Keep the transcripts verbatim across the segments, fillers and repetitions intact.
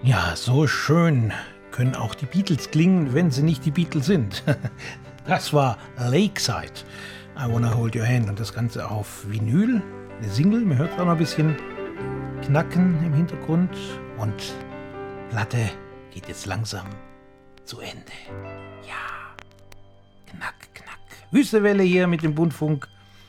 Ja, so schön können auch die Beatles klingen, wenn sie nicht die Beatles sind. Das war Lakeside, I Wanna Hold Your Hand, und das Ganze auf Vinyl, eine Single, man hört auch noch ein bisschen Knacken im Hintergrund, und Platte geht jetzt langsam zu Ende. Ja, knack, knack. Wüstewelle hier mit dem Bundfunk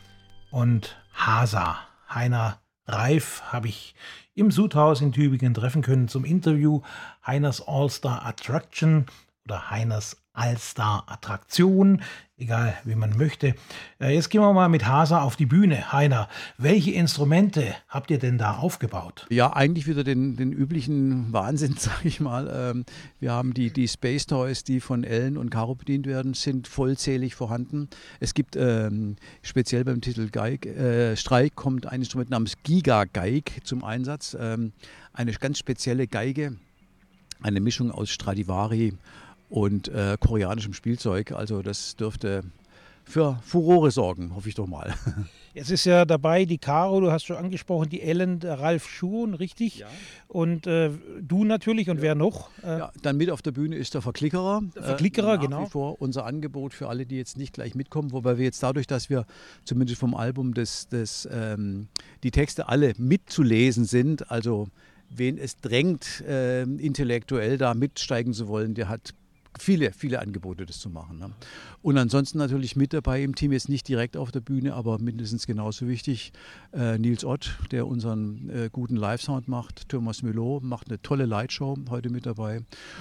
und Hasa, Heiner Reif, habe ich im Sudhaus in Tübingen treffen können zum Interview. Heiners All-Star Attraction oder Heiners All-Star Attraktion, egal wie man möchte. Jetzt gehen wir mal mit Hasa auf die Bühne. Heiner, welche Instrumente habt ihr denn da aufgebaut? Ja, eigentlich wieder den, den üblichen Wahnsinn, sage ich mal. Wir haben die, die Space Toys, die von Ellen und Caro bedient werden, sind vollzählig vorhanden. Es gibt ähm, speziell beim Titel Geig, äh, Streik kommt ein Instrument namens Giga Geig zum Einsatz. Ähm, eine ganz spezielle Geige, eine Mischung aus Stradivari und äh, koreanischem Spielzeug. Also das dürfte für Furore sorgen, hoffe ich doch mal. Jetzt ist ja dabei die Caro, du hast schon angesprochen, die Ellen, der Ralf Schuhn, richtig? Ja. Und äh, du natürlich, und ja. Wer noch? Äh, ja, dann mit auf der Bühne ist der Verklickerer. Der Verklickerer, äh, nach genau. Nach wie vor unser Angebot für alle, die jetzt nicht gleich mitkommen, wobei wir jetzt dadurch, dass wir zumindest vom Album des, des, ähm, die Texte alle mitzulesen sind, also wen es drängt, äh, intellektuell da mitsteigen zu wollen, der hat viele, viele Angebote, das zu machen. Ne? Und ansonsten natürlich mit dabei im Team, jetzt nicht direkt auf der Bühne, aber mindestens genauso wichtig, äh, Nils Ott, der unseren äh, guten Live-Sound macht, Thomas Müllow macht eine tolle Lightshow heute mit dabei. Mhm.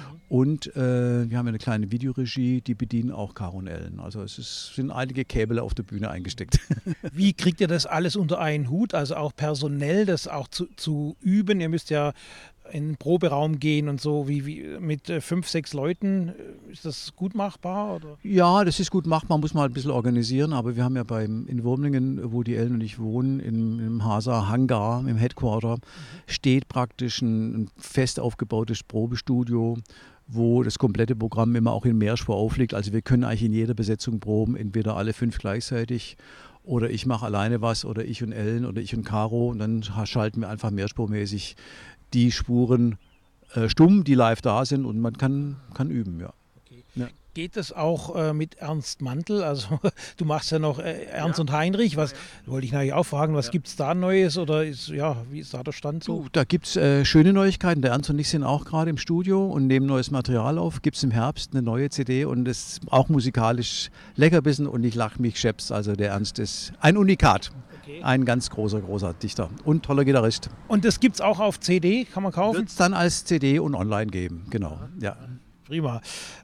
Und äh, wir haben eine kleine Videoregie, die bedienen auch Caro und Ellen. Also es ist, sind einige Käbel auf der Bühne eingesteckt. Wie kriegt ihr das alles unter einen Hut, also auch personell das auch zu, zu üben? Ihr müsst ja in den Proberaum gehen und so, wie, wie mit äh, fünf, sechs Leuten, ist das gut machbar? Oder? Ja, das ist gut machbar, muss man halt ein bisschen organisieren, aber wir haben ja beim, in Wurmlingen, wo die Ellen und ich wohnen, im, im Hasa Hangar, im Headquarter, mhm. steht praktisch ein, ein fest aufgebautes Probestudio, wo das komplette Programm immer auch in Mehrspur aufliegt. Also wir können eigentlich in jeder Besetzung proben, entweder alle fünf gleichzeitig oder ich mache alleine was oder ich und Ellen oder ich und Caro, und dann schalten wir einfach mehrspurmäßig die Spuren äh, stumm, die live da sind, und man kann, kann üben, ja. Okay. Ja. Geht es auch äh, mit Ernst Mantel? Also du machst ja noch äh, Ernst ja. und Heinrich. Was ja, ja. wollte ich nachher auch fragen, was ja. gibt es da Neues, oder ist, ja, wie ist da der Stand so? Du, da gibt es äh, schöne Neuigkeiten. Der Ernst und ich sind auch gerade im Studio und nehmen neues Material auf. Gibt es im Herbst eine neue C D, und das ist auch musikalisch Leckerbissen, und ich lache mich scheps. Also der Ernst ist ein Unikat. Okay. Ein ganz großer, großer Dichter und toller Gitarrist. Und das gibt es auch auf C D, kann man kaufen? Wird es dann als C D und online geben, genau. Ja. Ja. Prima.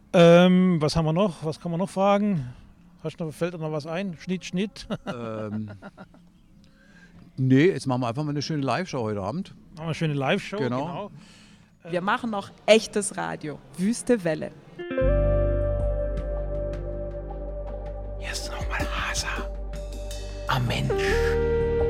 Ähm, was haben wir noch? Was kann man noch fragen? Hast du noch, fällt dir noch was ein? Schnitt, Schnitt? Ähm, nee, jetzt machen wir einfach mal eine schöne Live-Show heute Abend. Machen wir eine schöne Live-Show, genau. genau. Wir machen noch echtes Radio. Wüste Welle. Jetzt nochmal Hasa. Am Mensch.